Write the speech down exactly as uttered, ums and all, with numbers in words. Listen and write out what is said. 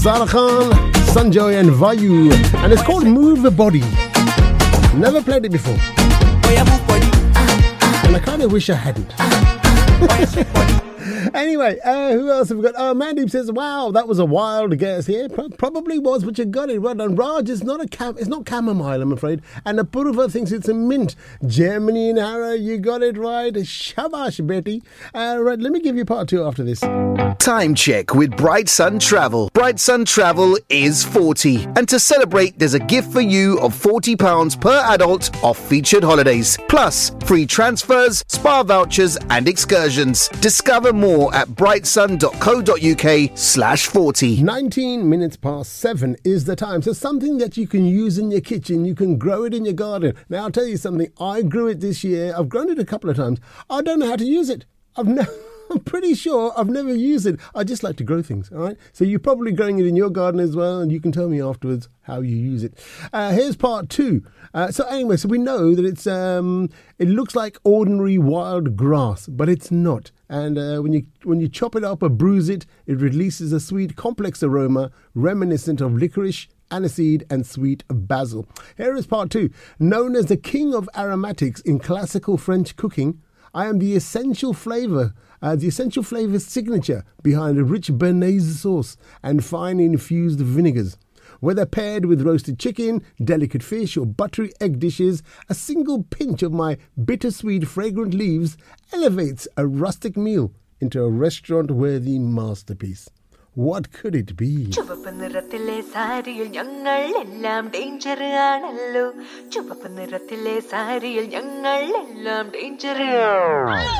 Sara Khan, Sanjoy and Vayu, and it's called Move the Body. Never played it before, and I kind of wish I hadn't. Anyway, uh, who else have we got? Oh, Mandeep says, wow, that was a wild guess here. Pro- probably was, but you got it right. And Raj, it's not a cam- it's not chamomile, I'm afraid. And Apurva thinks it's a mint. Germany and Hara, you got it right. Shabash, Betty. Uh, right, let me give you part two after this. Time check with Bright Sun Travel. Bright Sun Travel is forty. And to celebrate, there's a gift for you of forty pounds per adult off featured holidays. Plus, free transfers, spa vouchers and excursions. Discover more at brightsun.co.uk slash 40. nineteen minutes past seven is the time. So something that you can use in your kitchen, you can grow it in your garden. Now, I'll tell you something. I grew it this year. I've grown it a couple of times. I don't know how to use it. I've never... I'm pretty sure I've never used it. I just like to grow things, all right? So you're probably growing it in your garden as well, and you can tell me afterwards how you use it. Uh, here's part two. Uh, so anyway, so we know that it's um, it looks like ordinary wild grass, but it's not. And uh, when you when you chop it up or bruise it, it releases a sweet, complex aroma reminiscent of licorice, aniseed and sweet basil. Here is part two. Known as the king of aromatics in classical French cooking, I am the essential flavour, uh, the essential flavour signature behind a rich béarnaise sauce and fine infused vinegars. Whether paired with roasted chicken, delicate fish or buttery egg dishes, a single pinch of my bittersweet fragrant leaves elevates a rustic meal into a restaurant-worthy masterpiece. What could it be? ചുവപ്പ് നിറത്തിലെ സാരിയിൽ ഞങ്ങൾ എല്ലാം danger ആണല്ലോ ചുവപ്പ് നിറത്തിലെ സാരിയിൽ ഞങ്ങൾ എല്ലാം danger